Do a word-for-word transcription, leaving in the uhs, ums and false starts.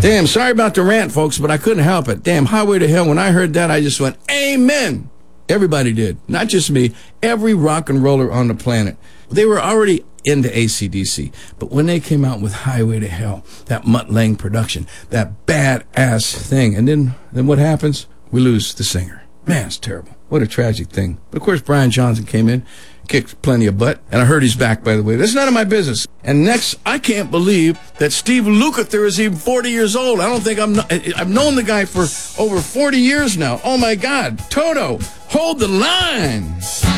Damn, sorry about the rant, folks, but I couldn't help it. Damn, Highway to Hell, when I heard that, I just went, amen. Everybody did. Not just me. Every rock and roller on the planet. They were already into A C D C. But when they came out with Highway to Hell, that Mutt Lange production, that badass thing, and then, then what happens? We lose the singer. Man, it's terrible. What a tragic thing. But of course, Brian Johnson came in, kicked plenty of butt, and I heard he's back, by the way. That's none of my business. And next, I can't believe that Steve Lukather is even forty years old. I don't think I'm... No- I've known the guy for over forty years now. Oh, my God. Toto, hold the line.